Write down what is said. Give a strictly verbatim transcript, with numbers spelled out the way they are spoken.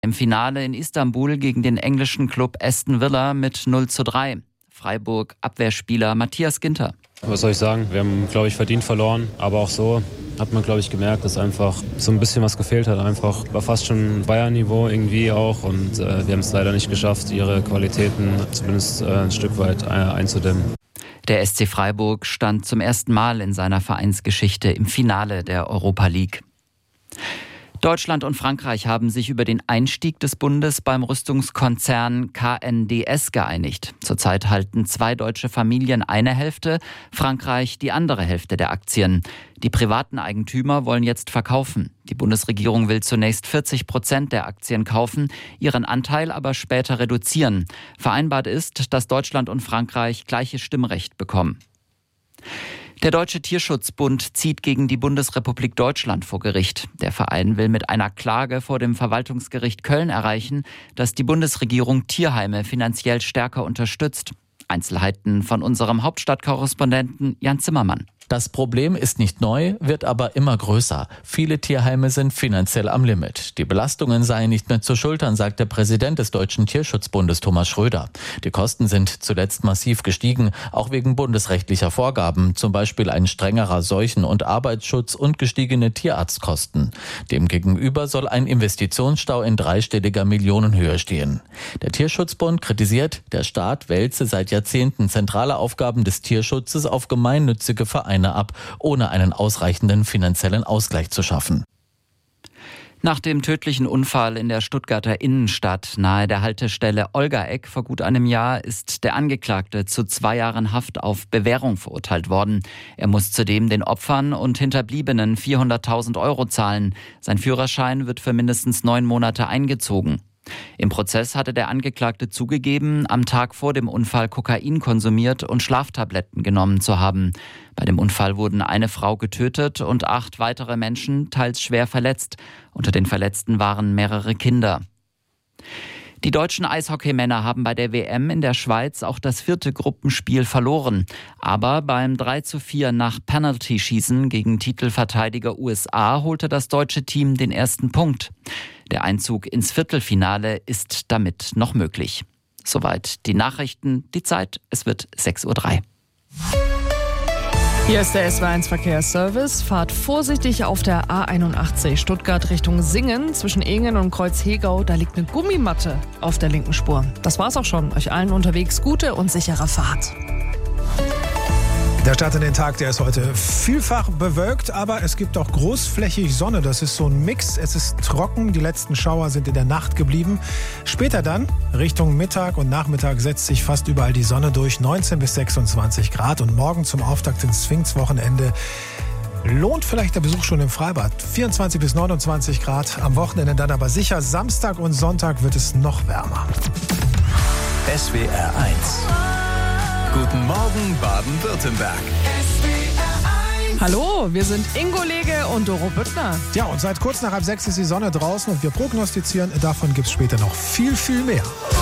Im Finale in Istanbul gegen den englischen Club Aston Villa mit null zu drei. Freiburg-Abwehrspieler Matthias Ginter. Was soll ich sagen? Wir haben, glaube ich, verdient verloren. Aber auch so hat man, glaube ich, gemerkt, dass einfach so ein bisschen was gefehlt hat. Einfach war fast schon Bayern-Niveau irgendwie auch. Und äh, wir haben es leider nicht geschafft, ihre Qualitäten zumindest äh, ein Stück weit äh, einzudämmen. Der S C Freiburg stand zum ersten Mal in seiner Vereinsgeschichte im Finale der Europa League. Deutschland und Frankreich haben sich über den Einstieg des Bundes beim Rüstungskonzern K N D S geeinigt. Zurzeit halten zwei deutsche Familien eine Hälfte, Frankreich die andere Hälfte der Aktien. Die privaten Eigentümer wollen jetzt verkaufen. Die Bundesregierung will zunächst vierzig Prozent der Aktien kaufen, ihren Anteil aber später reduzieren. Vereinbart ist, dass Deutschland und Frankreich gleiches Stimmrecht bekommen. Der Deutsche Tierschutzbund zieht gegen die Bundesrepublik Deutschland vor Gericht. Der Verein will mit einer Klage vor dem Verwaltungsgericht Köln erreichen, dass die Bundesregierung Tierheime finanziell stärker unterstützt. Einzelheiten von unserem Hauptstadtkorrespondenten Jan Zimmermann. Das Problem ist nicht neu, wird aber immer größer. Viele Tierheime sind finanziell am Limit. Die Belastungen seien nicht mehr zu schultern, sagt der Präsident des Deutschen Tierschutzbundes Thomas Schröder. Die Kosten sind zuletzt massiv gestiegen, auch wegen bundesrechtlicher Vorgaben, zum Beispiel ein strengerer Seuchen- und Arbeitsschutz und gestiegene Tierarztkosten. Demgegenüber soll ein Investitionsstau in dreistelliger Millionenhöhe stehen. Der Tierschutzbund kritisiert, der Staat wälze seit Jahrzehnten zentrale Aufgaben des Tierschutzes auf gemeinnützige Vereine ab, ohne einen ausreichenden finanziellen Ausgleich zu schaffen. Nach dem tödlichen Unfall in der Stuttgarter Innenstadt nahe der Haltestelle Olgaeck vor gut einem Jahr ist der Angeklagte zu zwei Jahren Haft auf Bewährung verurteilt worden. Er muss zudem den Opfern und Hinterbliebenen vierhunderttausend Euro zahlen. Sein Führerschein wird für mindestens neun Monate eingezogen. Im Prozess hatte der Angeklagte zugegeben, am Tag vor dem Unfall Kokain konsumiert und Schlaftabletten genommen zu haben. Bei dem Unfall wurden eine Frau getötet und acht weitere Menschen teils schwer verletzt. Unter den Verletzten waren mehrere Kinder. Die deutschen Eishockeymänner haben bei der W M in der Schweiz auch das vierte Gruppenspiel verloren. Aber beim drei zu vier nach Penalty-Schießen gegen Titelverteidiger U S A holte das deutsche Team den ersten Punkt. Der Einzug ins Viertelfinale ist damit noch möglich. Soweit die Nachrichten, die Zeit, es wird sechs Uhr drei. Hier ist der S W eins Verkehrsservice. Fahrt vorsichtig auf der A einundachtzig Stuttgart Richtung Singen. Zwischen Ehingen und Kreuzhegau, da liegt eine Gummimatte auf der linken Spur. Das war's auch schon. Euch allen unterwegs gute und sichere Fahrt. Der Start in den Tag, der ist heute vielfach bewölkt, aber es gibt auch großflächig Sonne. Das ist so ein Mix. Es ist trocken, die letzten Schauer sind in der Nacht geblieben. Später dann, Richtung Mittag und Nachmittag, setzt sich fast überall die Sonne durch. neunzehn bis sechsundzwanzig Grad und morgen zum Auftakt ins Pfingstwochenende lohnt vielleicht der Besuch schon im Freibad. vierundzwanzig bis neunundzwanzig Grad, am Wochenende dann aber sicher. Samstag und Sonntag wird es noch wärmer. S W R eins. Guten Morgen, Baden-Württemberg. Hallo, wir sind Ingo Lege und Doro Büttner. Ja, und seit kurz nach halb sechs ist die Sonne draußen und wir prognostizieren, davon gibt es später noch viel, viel mehr.